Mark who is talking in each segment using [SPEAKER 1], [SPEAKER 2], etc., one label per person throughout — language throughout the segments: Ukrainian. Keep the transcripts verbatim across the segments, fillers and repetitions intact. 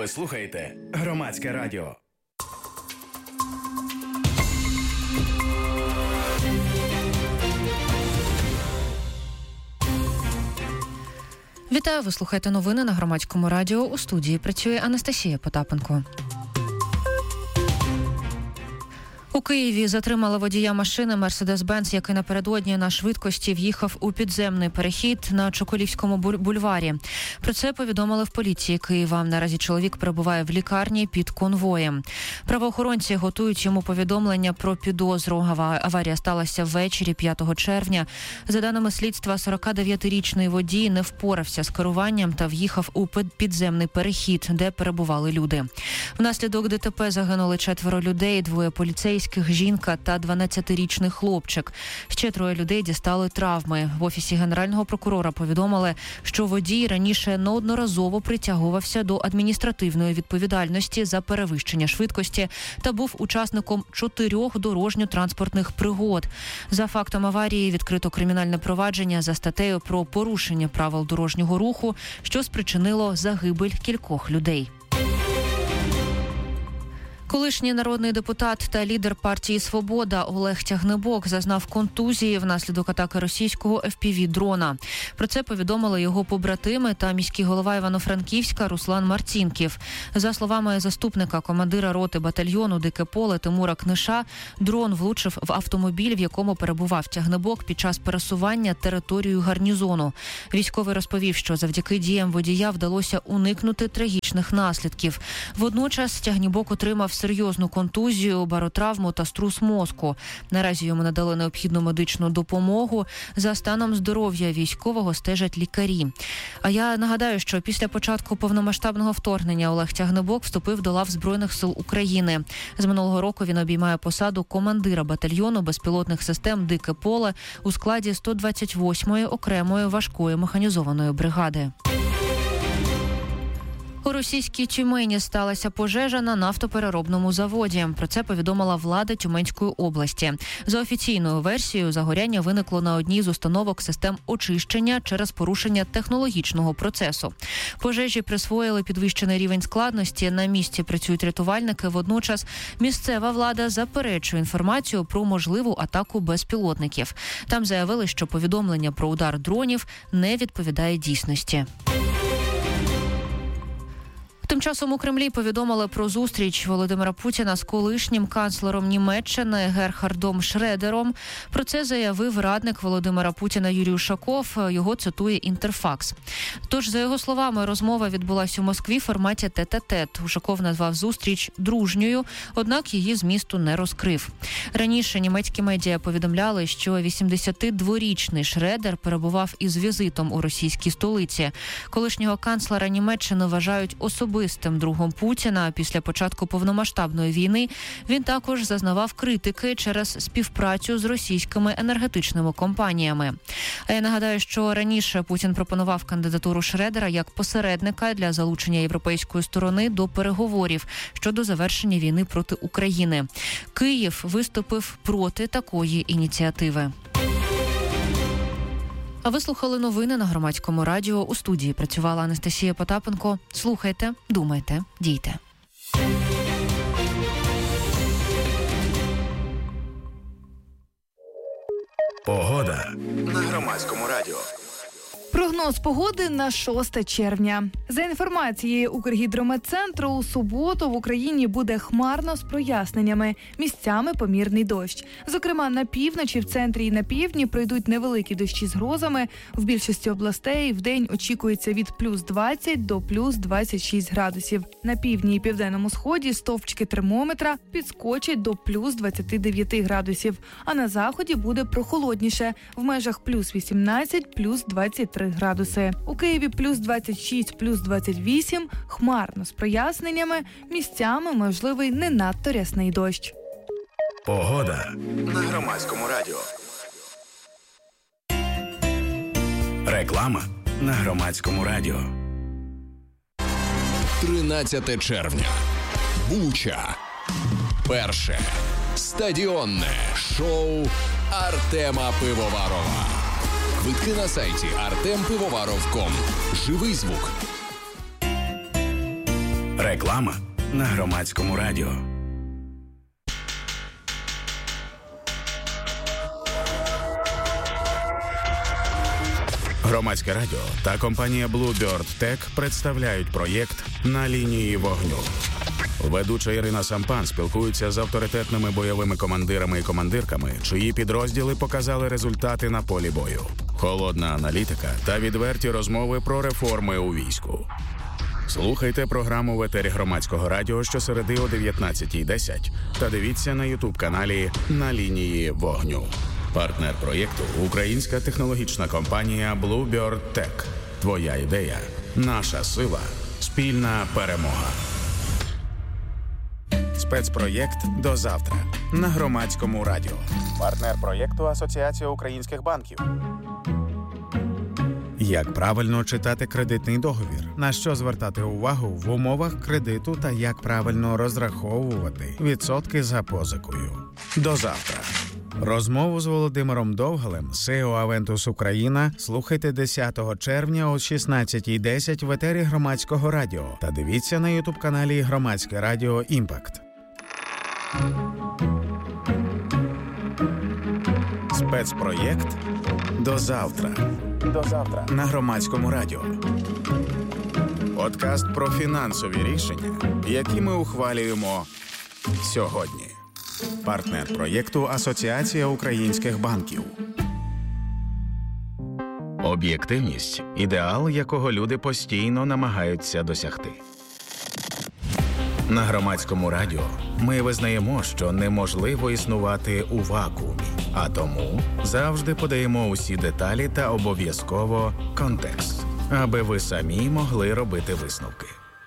[SPEAKER 1] Ви слухаєте Громадське радіо.
[SPEAKER 2] Вітаю, ви слухаєте новини на Громадському радіо. У студії працює Анастасія Потапенко. У Києві затримали водія машини «Мерседес-Бенц», який напередодні на швидкості в'їхав у підземний перехід на Чоколівському бульварі. Про це повідомили в поліції Києва. Наразі чоловік перебуває в лікарні під конвоєм. Правоохоронці готують йому повідомлення про підозру. Аварія сталася ввечері п'ятого червня. За даними слідства, сорокадев'ятирічний водій не впорався з керуванням та в'їхав у підземний перехід, де перебували люди. Внаслідок ДТП загинули четверо людей, двоє поліцейських, жінка та дванадцятирічний хлопчик. Ще троє людей дістали травми. В Офісі Генерального прокурора повідомили, що водій раніше неодноразово притягувався до адміністративної відповідальності за перевищення швидкості та був учасником чотирьох дорожньо-транспортних пригод. За фактом аварії відкрито кримінальне провадження за статтею про порушення правил дорожнього руху, що спричинило загибель кількох людей. Колишній народний депутат та лідер партії «Свобода» Олег Тягнибок зазнав контузії внаслідок атаки російського еф пі ві-дрона. Про це повідомили його побратими та міський голова Івано-Франківська Руслан Марцінків. За словами заступника командира роти батальйону «Дике поле» Тимура Книша, дрон влучив в автомобіль, в якому перебував Тягнибок під час пересування територією гарнізону. Військовий розповів, що завдяки діям водія вдалося уникнути трагічних наслідків. Водночас Тягнибок отримав серйозну контузію, баротравму та струс мозку. Наразі йому надали необхідну медичну допомогу. За станом здоров'я військового стежать лікарі. А я нагадаю, що після початку повномасштабного вторгнення Олег Тягнибок вступив до лав Збройних сил України. З минулого року він обіймає посаду командира батальйону безпілотних систем «Дике поле» у складі сто двадцять восьмої окремої важкої механізованої бригади. У російській Тюмені сталася пожежа на нафтопереробному заводі. Про це повідомила влада Тюменської області. За офіційною версією, загоряння виникло на одній з установок систем очищення через порушення технологічного процесу. Пожежі присвоїли підвищений рівень складності. На місці працюють рятувальники. Водночас місцева влада заперечує інформацію про можливу атаку безпілотників. Там заявили, що повідомлення про удар дронів не відповідає дійсності. Тим часом у Кремлі повідомили про зустріч Володимира Путіна з колишнім канцлером Німеччини Герхардом Шредером. Про це заявив радник Володимира Путіна Юрій Ушаков. Його цитує Інтерфакс. Тож, за його словами, розмова відбулася у Москві в форматі тет-а-тет. Ушаков назвав зустріч дружньою, однак її змісту не розкрив. Раніше німецькі медіа повідомляли, що вісімдесятидворічний Шредер перебував із візитом у російській столиці. Колишнього канцлера Німеччини вважають особистим Особистим другом Путіна. Після початку повномасштабної війни він також зазнавав критики через співпрацю з російськими енергетичними компаніями. А я нагадаю, що раніше Путін пропонував кандидатуру Шредера як посередника для залучення європейської сторони до переговорів щодо завершення війни проти України. Київ виступив проти такої ініціативи. А ви слухали новини на Громадському радіо. У студії працювала Анастасія Потапенко. Слухайте, думайте, дійте.
[SPEAKER 1] Погода на Громадському радіо.
[SPEAKER 3] Прогноз погоди на шосте червня. За інформацією Укргідрометцентру, у суботу в Україні буде хмарно з проясненнями. Місцями помірний дощ. Зокрема, на півночі, в центрі і на півдні пройдуть невеликі дощі з грозами. В більшості областей вдень очікується від плюс двадцять до плюс двадцять шість градусів. На півдні і південному сході стовпчики термометра підскочать до плюс двадцять дев'ять градусів. А на заході буде прохолодніше. В межах плюс вісімнадцять, плюс двадцять три градуси. У Києві плюс двадцять шість, плюс двадцять вісім, хмарно з проясненнями, місцями можливий не надто рясний дощ.
[SPEAKER 1] Погода на Громадському радіо. Реклама на Громадському радіо.
[SPEAKER 4] тринадцяте червня. Буча. Перше. Стадіонне шоу Артема Пивоварова. Квитки на сайті артем пивоваров крапка ком. Живий звук.
[SPEAKER 1] Реклама на Громадському радіо. Громадське радіо та компанія Bluebird Tech представляють проєкт «На лінії вогню». Ведуча Ірина Сампан спілкується з авторитетними бойовими командирами і командирками, чиї підрозділи показали результати на полі бою. Холодна аналітика та відверті розмови про реформи у війську. Слухайте програму в етері Громадського радіо щосереди о дев'ятнадцятій десять та дивіться на ютуб-каналі «На лінії вогню». Партнер проєкту – українська технологічна компанія Bluebird Tech. Твоя ідея – наша сила. Спільна перемога. Спецпроєкт «До завтра» на Громадському радіо. Партнер проєкту – Асоціація українських банків. Як правильно читати кредитний договір? На що звертати увагу в умовах кредиту та як правильно розраховувати відсотки за позикою? До завтра. Розмову з Володимиром Довгалем, сі і о Aventus Україна, слухайте десятого червня о шістнадцятій десять в етері Громадського радіо та дивіться на ютуб-каналі Громадське радіо «Імпакт». Спецпроєкт «До завтра». До завтра на Громадському радіо. Подкаст про фінансові рішення, які ми ухвалюємо сьогодні. Партнер проєкту – Асоціація українських банків. Об'єктивність – ідеал, якого люди постійно намагаються досягти. На Громадському радіо ми визнаємо, що неможливо існувати у вакуумі, а тому завжди подаємо усі деталі та обов'язково контекст, аби ви самі могли робити висновки.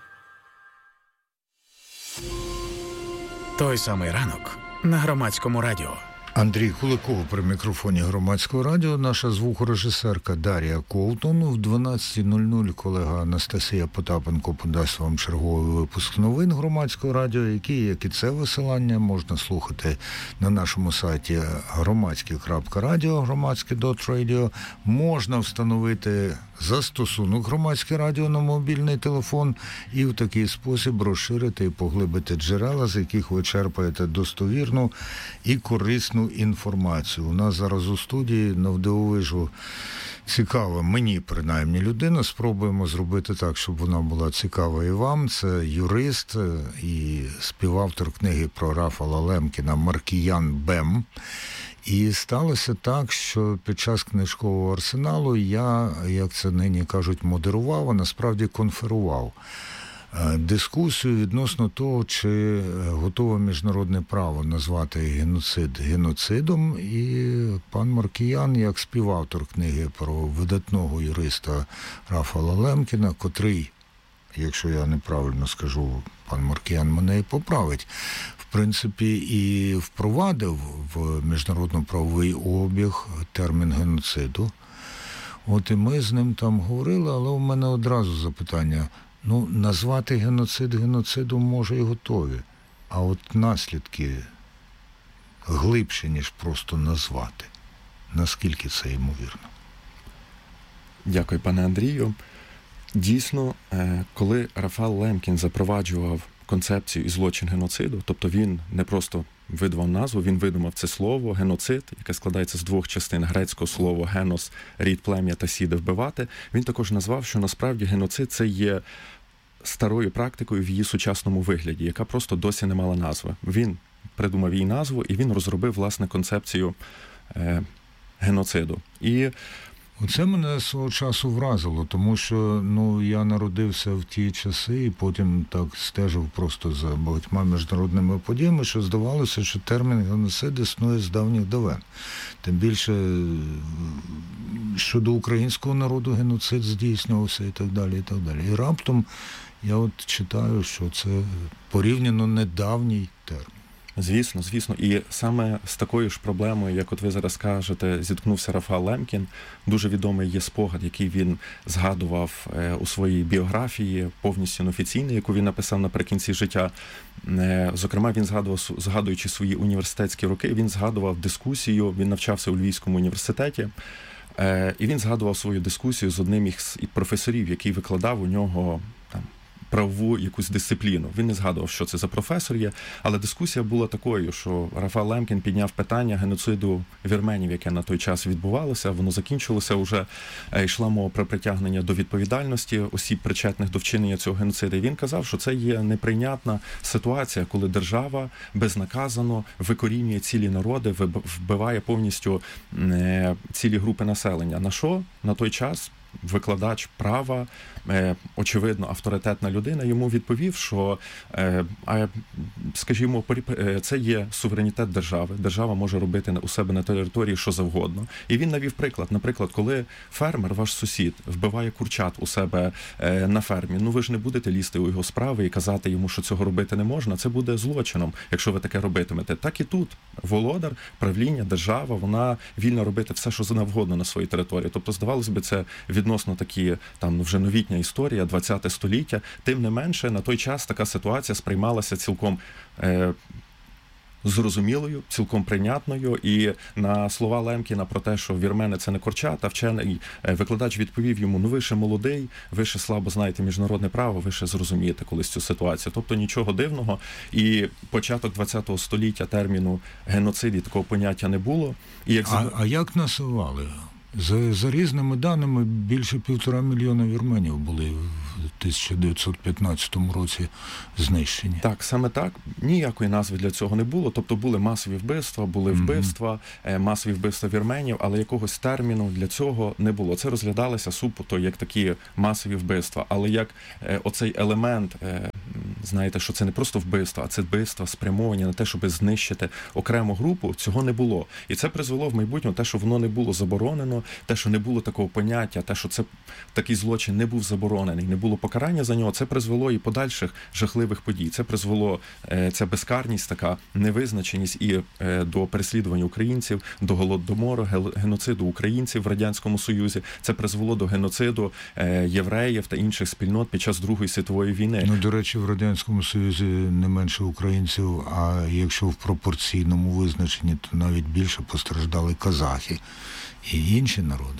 [SPEAKER 1] Той самий ранок на Громадському радіо.
[SPEAKER 5] Андрій Куликов при мікрофоні Громадського радіо, наша звукорежисерка Дар'я Ковтун. В дванадцятій нуль нуль колега Анастасія Потапенко подасть вам черговий випуск новин Громадського радіо, які, як і це висилання, можна слухати на нашому сайті громадське крапка радіо, громадське крапка радіо. Можна встановити застосунок Громадське радіо на мобільний телефон і в такий спосіб розширити і поглибити джерела, з яких ви черпаєте достовірну і корисну інформацію. У нас зараз у студії навдивовижу цікава, мені принаймні, людина. Спробуємо зробити так, щоб вона була цікава і вам. Це юрист і співавтор книги про Рафала Лемкіна «Маркіян Бем». І сталося так, що під час книжкового арсеналу я, як це нині кажуть, модерував, а насправді конферував дискусію відносно того, чи готове міжнародне право назвати геноцид геноцидом. І пан Маркіян, як співавтор книги про видатного юриста Рафала Лемкіна, котрий, якщо я неправильно скажу, пан Маркіян мене і поправить, в принципі, і впровадив в міжнародно-правовий обіг термін геноциду. От і ми з ним там говорили, але у мене одразу запитання. Ну, назвати геноцид геноцидом може і готові, а от наслідки глибші, ніж просто назвати. Наскільки це ймовірно?
[SPEAKER 6] Дякую, пане Андрію. Дійсно, коли Рафал Лемкін запроваджував концепцію і злочин геноциду, тобто він не просто видумав назву, він видумав це слово геноцид, яке складається з двох частин грецького слова генос, рід, плем'я та сіде вбивати. Він також назвав, що насправді геноцид це є старою практикою в її сучасному вигляді, яка просто досі не мала назви. Він придумав її назву і він розробив, власне, концепцію е, геноциду. І
[SPEAKER 5] Оце мене свого часу вразило, тому що ну, я народився в ті часи і потім так стежив просто за багатьма міжнародними подіями, що здавалося, що термін геноцид існує з давніх давен. Тим більше щодо українського народу геноцид здійснювався і так далі, і так далі. І раптом я от читаю, що це порівняно недавній термін.
[SPEAKER 6] Звісно, звісно. І саме з такою ж проблемою, як от ви зараз кажете, зіткнувся Рафал Лемкін. Дуже відомий є спогад, який він згадував у своїй біографії, повністю неофіційний, яку він написав наприкінці життя. Зокрема, він згадував, згадуючи свої університетські роки, він згадував дискусію, він навчався у Львівському університеті, і він згадував свою дискусію з одним із професорів, який викладав у нього там правову якусь дисципліну. Він не згадував, що це за професор є, але дискусія була такою, що Рафаел Лемкін підняв питання геноциду вірменів, яке на той час відбувалося, воно закінчилося, вже йшла мова про притягнення до відповідальності осіб, причетних до вчинення цього геноциду. І він казав, що це є неприйнятна ситуація, коли держава безнаказано викорінює цілі народи, вбиває повністю цілі групи населення. На що на той час викладач права, очевидно, авторитетна людина, йому відповів, що, скажімо, це є суверенітет держави. Держава може робити у себе на території що завгодно. І він навів приклад. Наприклад, коли фермер, ваш сусід, вбиває курчат у себе на фермі, ну ви ж не будете лізти у його справи і казати йому, що цього робити не можна. Це буде злочином, якщо ви таке робитимете. Так і тут володар, правління, держава, вона вільна робити все, що завгодно на своїй території. Тобто, здавалось би, це відносно такі, там, вже новітня історія, двадцяте століття. Тим не менше, на той час така ситуація сприймалася цілком е, зрозумілою, цілком прийнятною. І на слова Лемкіна про те, що вірмени – це не курчата, вчений викладач відповів йому, ну ви ще молодий, ви ще слабо знаєте міжнародне право, ви ще зрозумієте колись цю ситуацію. Тобто нічого дивного. І початок двадцятого століття терміну геноцид і такого поняття не було. І як...
[SPEAKER 5] А, а як насували? За, за різними даними, більше півтора мільйона вірменів були в тисяча дев'ятсот п'ятнадцятому році знищені.
[SPEAKER 6] Так, саме так. Ніякої назви для цього не було. Тобто були масові вбивства, були вбивства, mm-hmm. масові вбивства вірменів, але якогось терміну для цього не було. Це розглядалося суто як такі масові вбивства. Але як е, оцей елемент, е, знаєте, що це не просто вбивство, а це вбивства спрямовані на те, щоб знищити окрему групу, цього не було. І це призвело в майбутньому те, що воно не було заборонено, те, що не було такого поняття, те, що це такий злочин не був заборонений, не було покарання за нього, це призвело і подальших жахливих подій. Це призвело, е, ця безкарність, така невизначеність і е, до переслідування українців, до голодомору, геноциду українців в Радянському Союзі. Це призвело до геноциду е, євреїв та інших спільнот під час Другої світової війни.
[SPEAKER 5] Ну, до речі, в Радянському Союзі не менше українців, а якщо в пропорційному визначенні, то навіть більше постраждали казахи і інші народи.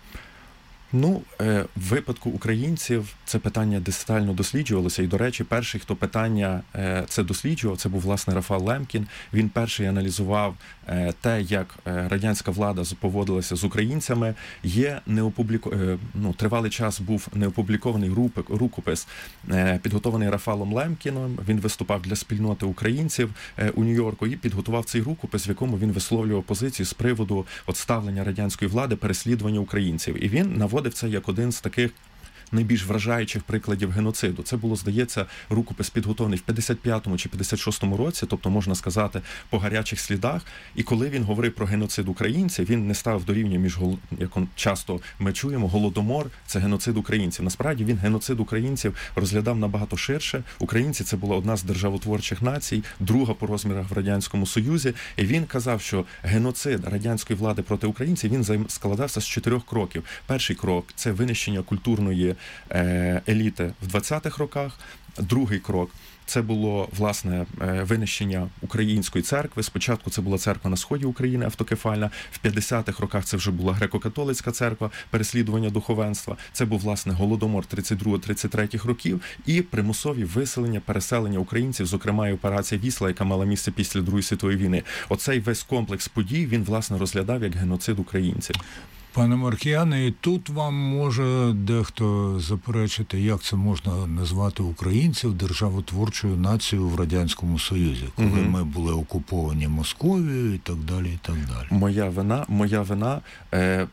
[SPEAKER 6] Ну, в випадку українців це питання детально досліджувалося. І, до речі, перший, хто питання це досліджував, це був, власне, Рафаел Лемкін. Він перший аналізував те, як радянська влада поводилася з українцями. Є неопубліку... ну, тривалий час був неопублікований рукопис, підготований Рафаелом Лемкіном. Він виступав для спільноти українців у Нью-Йорку і підготував цей рукопис, в якому він висловлював позицію з приводу от ставлення радянської влади, переслідування українців. І він наводив це як один з таких найбільш вражаючих прикладів геноциду. Це було, здається, рукопис підготовлений в п'ятдесят п'ятому чи п'ятдесят шостому році, тобто, можна сказати, по гарячих слідах. І коли він говорив про геноцид українців, він не ставив до рівня між, як часто ми чуємо, голодомор – це геноцид українців. Насправді, він геноцид українців розглядав набагато ширше. Українці – це була одна з державотворчих націй, друга по розмірах в Радянському Союзі. І він казав, що геноцид радянської влади проти українців, він складався з чотирьох кроків. Перший крок – це винищення культурної еліти в двадцятих роках. Другий крок – це було, власне, винищення української церкви. Спочатку це була церква на сході України, автокефальна. В п'ятдесятих роках це вже була греко-католицька церква, переслідування духовенства. Це був, власне, голодомор тридцять другого тридцять третього років і примусові виселення, переселення українців, зокрема і операція «Вісла», яка мала місце після Другої світової війни. Оцей весь комплекс подій він, власне, розглядав як геноцид українців.
[SPEAKER 5] Пане Маркіяне, і тут вам може дехто заперечити, як це можна назвати українців державотворчою нацією в Радянському Союзі, коли угу. ми були окуповані Московією і так далі, і так далі.
[SPEAKER 6] Моя вина, моя вина, е,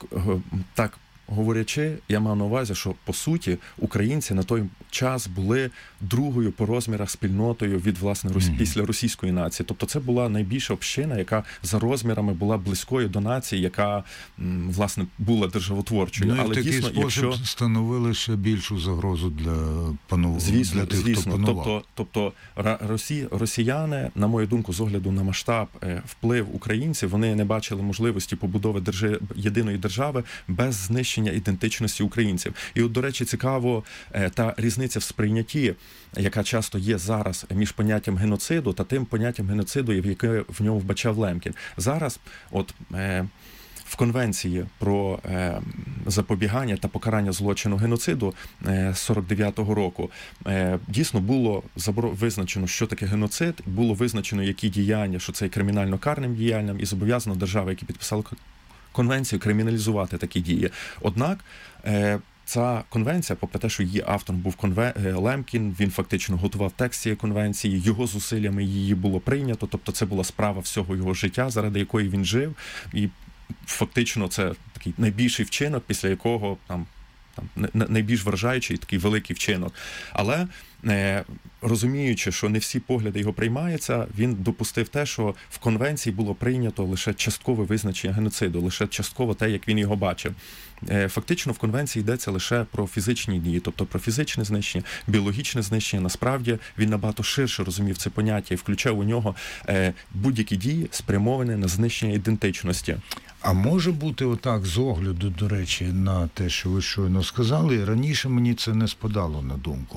[SPEAKER 6] так, говорячи, я мав на увазі, що, по суті, українці на той час були другою по розмірах спільнотою від, власне, Росі... mm-hmm. після російської нації. Тобто це була найбільша община, яка за розмірами була близькою до нації, яка, власне, була державотворчою.
[SPEAKER 5] Ну, і
[SPEAKER 6] але
[SPEAKER 5] в такий
[SPEAKER 6] дійсно,
[SPEAKER 5] спосіб
[SPEAKER 6] якщо...
[SPEAKER 5] становили ще більшу загрозу для панов...
[SPEAKER 6] звісно,
[SPEAKER 5] для тих,
[SPEAKER 6] звісно.
[SPEAKER 5] хто панував.
[SPEAKER 6] Тобто, тобто росі... росіяни, на мою думку, з огляду на масштаб вплив українців, вони не бачили можливості побудови держ... єдиної держави без знищення ідентичності українців. І от, до речі, цікаво та різниця в сприйнятті, яка часто є зараз між поняттям геноциду та тим поняттям геноциду, яке в ньому вбачав Лемкін. Зараз, от, е, в Конвенції про е, запобігання та покарання злочину геноциду е, сорок дев'ятого року е, дійсно було заборо... визначено, що таке геноцид, було визначено, які діяння, що це є кримінально-карним діянням, і зобов'язано держави, які підписали конвенцію, криміналізувати такі дії. Однак е, ця конвенція, попри те, що її автором був Конвен... Лемкін, він фактично готував текст цієї конвенції, його зусиллями її було прийнято, тобто це була справа всього його життя, заради якої він жив, і фактично це такий найбільший вчинок, після якого там, там найбільш вражаючий такий великий вчинок. Але е, розуміючи, що не всі погляди його приймаються, він допустив те, що в конвенції було прийнято лише часткове визначення геноциду, лише частково те, як він його бачив. Е, фактично в конвенції йдеться лише про фізичні дії, тобто про фізичне знищення, біологічне знищення. Насправді він набагато ширше розумів це поняття і включав у нього е, будь-які дії, спрямовані на знищення ідентичності.
[SPEAKER 5] А може бути отак, з огляду, до речі, на те, що ви щойно сказали, раніше мені це не спадало на думку.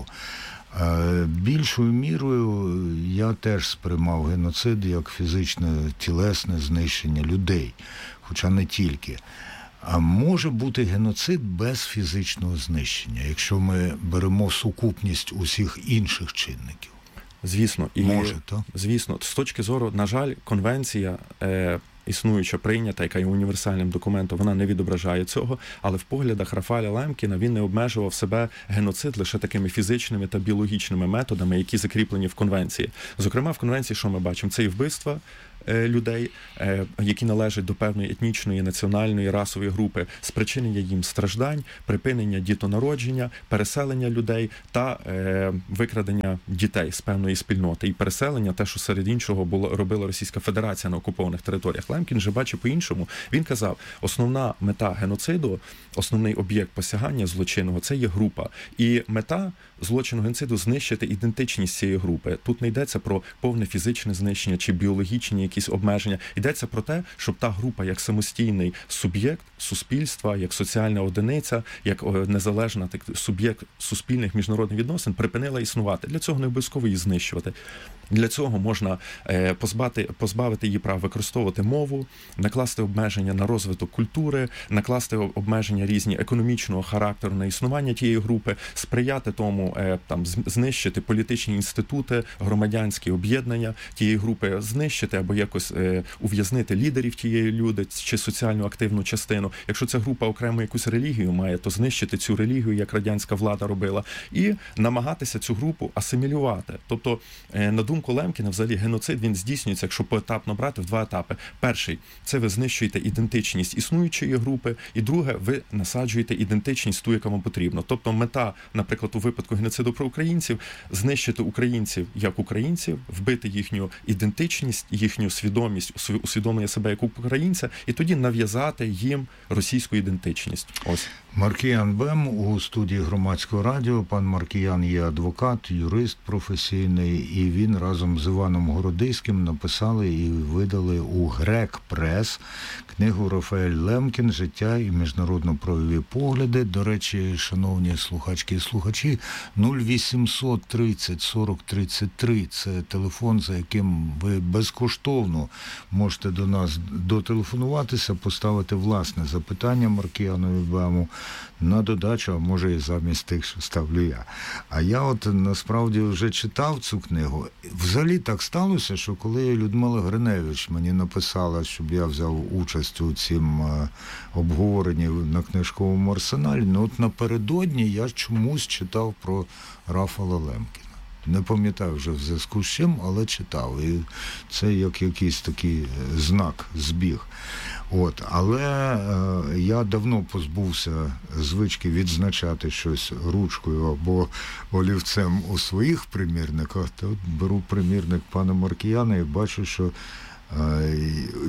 [SPEAKER 5] Більшою мірою я теж сприймав геноцид як фізичне, тілесне знищення людей, хоча не тільки. А може бути геноцид без фізичного знищення, якщо ми беремо сукупність усіх інших чинників?
[SPEAKER 6] Звісно. І,
[SPEAKER 5] може, так?
[SPEAKER 6] Звісно. З точки зору, на жаль, конвенція... Е... існуюча, прийнята, яка є універсальним документом, вона не відображає цього, але в поглядах Рафаеля Лемкіна він не обмежував себе геноцид лише такими фізичними та біологічними методами, які закріплені в конвенції. Зокрема, в конвенції, що ми бачимо? Це і вбивства людей, які належать до певної етнічної, національної, расової групи, спричинення їм страждань, припинення дітонародження, переселення людей та е, викрадення дітей з певної спільноти. І переселення, те, що серед іншого було, робила Російська Федерація на окупованих територіях. Лемкін же бачив по-іншому. Він казав, основна мета геноциду, основний об'єкт посягання злочинного – це є група. І мета злочину геноциду – знищити ідентичність цієї групи. Тут не йдеться про повне фізичне знищення чи біологічні якісь обмеження. Йдеться про те, щоб та група як самостійний суб'єкт суспільства, як соціальна одиниця, як незалежна так, суб'єкт суспільних міжнародних відносин припинила існувати. Для цього не обов'язково її знищувати. Для цього можна е, позбати, позбавити її прав використовувати мову, накласти обмеження на розвиток культури, накласти обмеження різні економічного характеру на існування тієї групи, сприяти тому, е, там, знищити політичні інститути, громадянські об'єднання тієї групи, знищити або якось е, ув'язнити лідерів тієї люди чи соціально активну частину. Якщо ця група окремо якусь релігію має, то знищити цю релігію, як радянська влада робила, і намагатися цю групу асимілювати. Тобто, е, на думку Лемкіна, взагалі, геноцид, він здійснюється, якщо поетапно брати, в два етапи. Перший – це ви знищуєте ідентичність існуючої групи, і друге – ви насаджуєте ідентичність ту, яка вам потрібна. Тобто мета, наприклад, у випадку геноциду про українців – знищити українців як українців, вбити їхню ідентичність, їхню свідомість, усвідомлення себе як українця, і тоді нав'язати їм російську ідентичність. Ось.
[SPEAKER 5] Маркіян Бем у студії Громадського радіо. Пан Маркіян є адвокат, юрист професійний, і він разом з Іваном Городиським написали і видали у Грек Прес книгу «Рафаель Лемкін. Життя і міжнародно-правові погляди». До речі, шановні слухачки і слухачі, нуль вісімсот тридцять сорок тридцять три – це телефон, за яким ви безкоштовно можете до нас дотелефонуватися, поставити власне запитання Маркіянові Бему на додачу, а може і замість тих, що ставлю я. А я от насправді вже читав цю книгу. Взагалі так сталося, що коли Людмила Гриневич мені написала, щоб я взяв участь у цім обговоренні на книжковому арсеналі, ну от напередодні я чомусь читав про Рафаеля Лемкіна. Не пам'ятаю вже в зв'язку з чим, але читав. І це як якийсь такий знак, збіг. От, але е, я давно позбувся звички відзначати щось ручкою або олівцем у своїх примірниках. То от беру примірник пана Маркіяна і бачу, що е,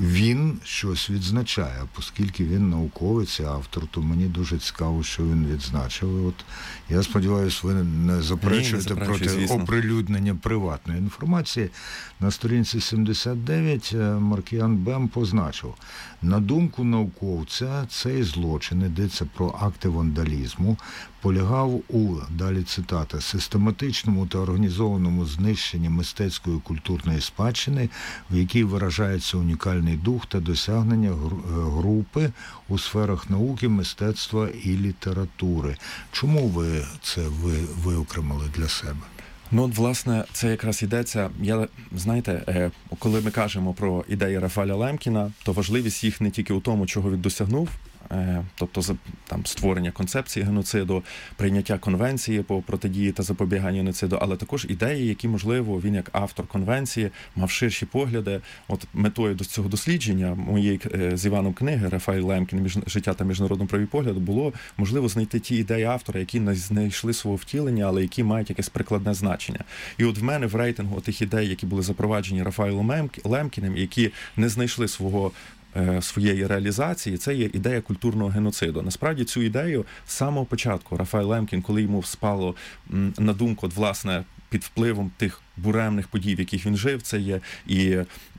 [SPEAKER 5] він щось відзначає, оскільки він науковець і автор, то мені дуже цікаво, що він відзначив. От, я сподіваюся, ви не заперечуєте
[SPEAKER 6] Ні, не
[SPEAKER 5] проти
[SPEAKER 6] звісно.
[SPEAKER 5] оприлюднення приватної інформації. На сторінці сімдесят дев'ять Маркіян Бем позначив: на думку науковця, цей злочин, йдеться про акти вандалізму, полягав у, далі цитата, систематичному та організованому знищенні мистецької культурної спадщини, в якій виражається виражається унікальний дух та досягнення групи у сферах науки, мистецтва і літератури. Чому ви це ви, виокремили для себе?
[SPEAKER 6] Ну, от, власне, це якраз йдеться, я, знаєте, коли ми кажемо про ідеї Рафаеля Лемкіна, то важливість їх не тільки у тому, чого він досягнув, тобто там створення концепції геноциду, прийняття конвенції по протидії та запобіганню геноциду, але також ідеї, які, можливо, він як автор конвенції мав ширші погляди. От метою до цього дослідження моєї з Іваном книги Рафаель Лемкін «Життя та міжнародно-праві погляди» було, можливо, знайти ті ідеї автора, які не знайшли свого втілення, але які мають якесь прикладне значення. І от в мене в рейтингу тих ідей, які були запроваджені Рафаелом Лемкіним, які не знайшли свого своєї реалізації, це є ідея культурного геноциду. Насправді цю ідею з самого початку Рафаель Лемкін, коли йому спало на думку, от, власне, під впливом тих буремних подій, в яких він жив, це є і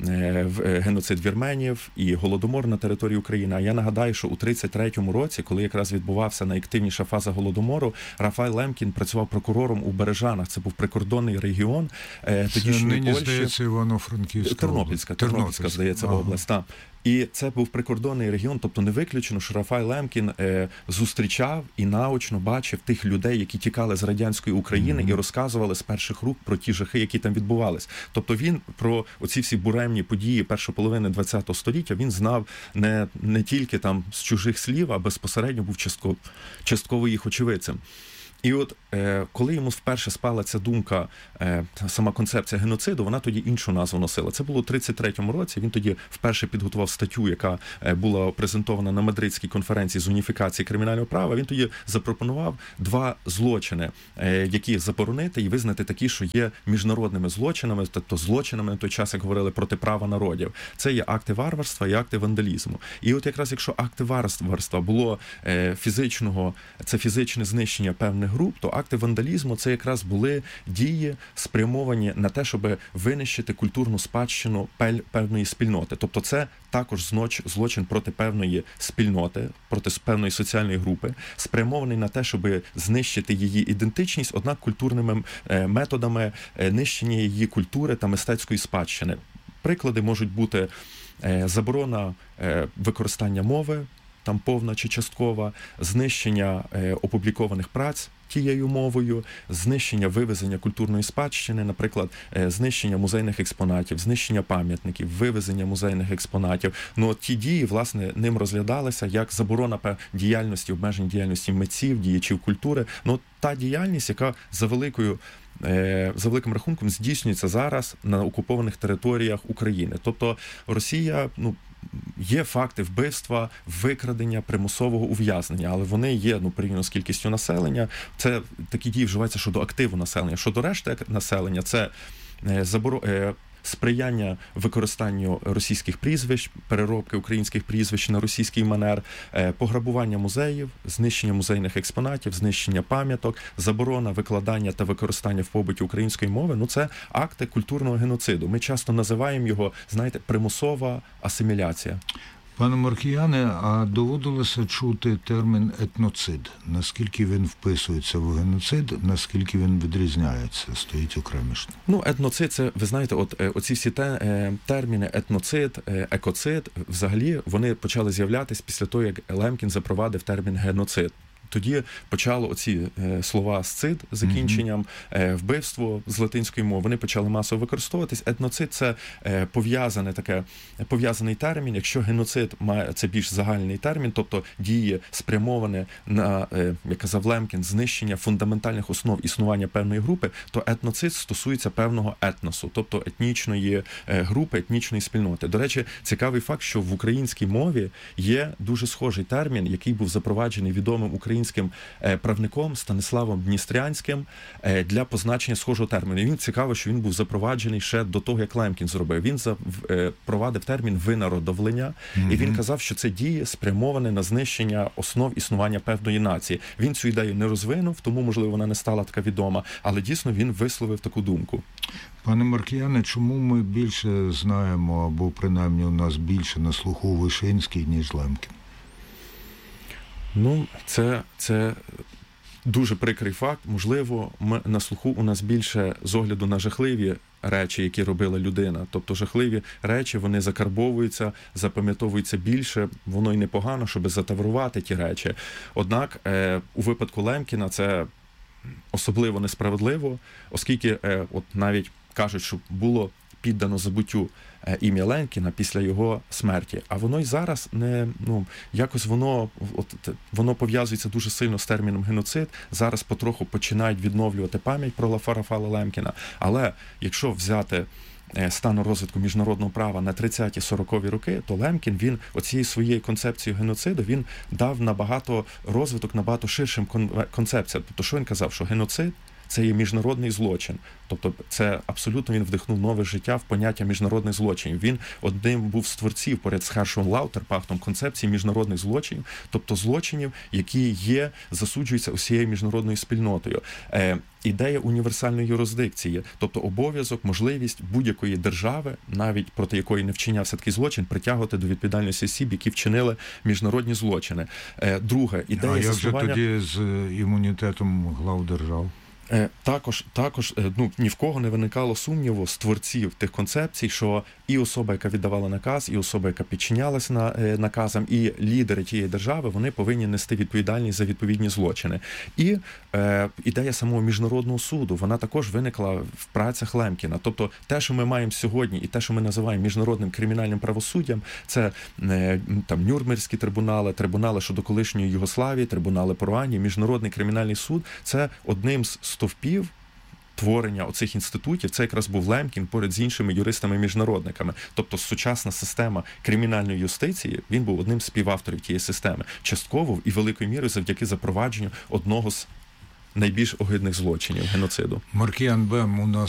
[SPEAKER 6] геноцид вірменів, і Голодомор на території України. А я нагадаю, що у тридцять третьому році, коли якраз відбувався найактивніша фаза Голодомору, Рафаель Лемкін працював прокурором у Бережанах. Це був прикордонний регіон тодішньої Польщі.
[SPEAKER 5] Здається, Івано-Франківська.
[SPEAKER 6] Тернопільська, Тернопільська, здається, ага. область. Так. І це був прикордонний регіон, тобто не виключено, що Рафаель Лемкін е, зустрічав і наочно бачив тих людей, які тікали з радянської України mm-hmm. і розказували з перших рук про ті жахи, які там відбувались. Тобто він про оці всі буремні події першої половини ХХ століття він знав не, не тільки там з чужих слів, а безпосередньо був частково, частково їх очевидцем. І от е, коли йому вперше спала ця думка, е, сама концепція геноциду, вона тоді іншу назву носила. Це було у тридцять третьому році, він тоді вперше підготував статтю, яка е, була презентована на Мадридській конференції з уніфікації кримінального права. Він тоді запропонував два злочини, е, які заборонити і визнати такі, що є міжнародними злочинами, тобто злочинами на той час, як говорили, проти права народів. Це є акти варварства і акти вандалізму. І от якраз якщо акти варварства було е, фізичного, це фізичне знищення певних груп, то акти вандалізму це якраз були дії, спрямовані на те, щоб винищити культурну спадщину певної спільноти. Тобто це також злочин проти певної спільноти, проти певної соціальної групи, спрямований на те, щоб знищити її ідентичність, однак культурними методами нищення її культури та мистецької спадщини. Приклади можуть бути заборона використання мови, там повна чи часткова, знищення е, опублікованих праць тією мовою, знищення вивезення культурної спадщини, наприклад, е, знищення музейних експонатів, знищення пам'ятників, вивезення музейних експонатів. Ну, от ті дії, власне, ним розглядалися як заборона діяльності, обмежень діяльності митців, діячів культури. Ну, та діяльність, яка за великою за великим рахунком здійснюється зараз на окупованих територіях України. Тобто Росія, ну, є факти вбивства, викрадення, примусового ув'язнення, але вони є, ну, порівняно з кількістю населення. Це такі дії вживаються щодо активу населення. Щодо решти населення, це заборо... сприяння використанню російських прізвищ, переробки українських прізвищ на російський манер, пограбування музеїв, знищення музейних експонатів, знищення пам'яток, заборона викладання та використання в побуті української мови. Ну, це акти культурного геноциду. Ми часто називаємо його, знаєте, примусова асиміляція.
[SPEAKER 5] Пане Маркіяне, а доводилося чути термін етноцид. Наскільки він вписується в геноцид, наскільки він відрізняється, стоїть окремішно?
[SPEAKER 6] Ну, етноцид, це, ви знаєте, от оці всі те, терміни етноцид, екоцид, взагалі, вони почали з'являтися після того, як Лемкін запровадив термін геноцид. Тоді почало оці е, слова «сцид» з закінченням, е, вбивство з латинської мови, вони почали масово використовуватись. Етноцид – це е, пов'язане таке, пов'язаний термін. Якщо геноцид має, це більш загальний термін, тобто дії спрямовані на, е, як казав Лемкін, знищення фундаментальних основ існування певної групи, то етноцид стосується певного етносу, тобто етнічної е, групи, етнічної спільноти. До речі, цікавий факт, що в українській мові є дуже схожий термін, який був запроваджений відомим українським українським правником Станиславом Дністрянським для позначення схожого терміну. І він цікаво, що він був запроваджений ще до того, як Лемкін зробив. Він запровадив термін винародовлення, mm-hmm. і він казав, що це дії спрямовані на знищення основ існування певної нації. Він цю ідею не розвинув, тому, можливо, вона не стала така відома, але дійсно він висловив таку думку.
[SPEAKER 5] Пане Маркіяне, чому ми більше знаємо, або принаймні у нас більше на слуху Вишинський, ніж Лемкін?
[SPEAKER 6] Ну, це, це дуже прикрий факт, можливо, ми, на слуху у нас більше з огляду на жахливі речі, які робила людина. Тобто жахливі речі, вони закарбовуються, запам'ятовуються більше, воно й непогано, щоб затаврувати ті речі. Однак е, у випадку Лемкіна це особливо несправедливо, оскільки е, от навіть кажуть, що було піддано забуттю ім'я Лемкіна після його смерті. А воно й зараз не, ну, якось воно, от, воно пов'язується дуже сильно з терміном геноцид. Зараз потроху починають відновлювати пам'ять про Рафаела Лемкіна. Але якщо взяти стану розвитку міжнародного права на тридцяті-сорокові роки, то Лемкін, він оцією своєю концепцією геноциду, він дав набагато розвиток, набагато ширшим концепціям. Тобто, що він казав? Що геноцид – це є міжнародний злочин. Тобто це абсолютно він вдихнув нове життя в поняття міжнародних злочинів. Він одним був з творців поряд з Хершом Лаутерпахтом концепції міжнародних злочинів, тобто злочинів, які є, засуджуються усією міжнародною спільнотою. Е, ідея універсальної юрисдикції, тобто обов'язок, можливість будь-якої держави, навіть проти якої не вчинявся такий злочин, притягувати до відповідальності осіб, які вчинили міжнародні злочини. Е, друга ідея
[SPEAKER 5] а як
[SPEAKER 6] заснування...
[SPEAKER 5] же тоді з імунітетом глав держав?
[SPEAKER 6] Також, також ну, ні в кого не виникало сумніву з творців тих концепцій, що і особа, яка віддавала наказ, і особа, яка підчинялася на, наказам, і лідери тієї держави, вони повинні нести відповідальність за відповідні злочини. І е, ідея самого міжнародного суду, вона також виникла в працях Лемкіна. Тобто те, що ми маємо сьогодні, і те, що ми називаємо міжнародним кримінальним правосуддям, це е, там Нюрнберзькі трибунали, трибунали щодо колишньої Югославії, трибунали по Руанді, міжнародний кримінальний суд, це одним з стовпів творення оцих інститутів, це якраз був Лемкін поряд з іншими юристами-міжнародниками. Тобто сучасна система кримінальної юстиції, він був одним з співавторів тієї системи. Частково і великою мірою завдяки запровадженню одного з найбільш огидних злочинів – геноциду.
[SPEAKER 5] Маркіян Бем у нас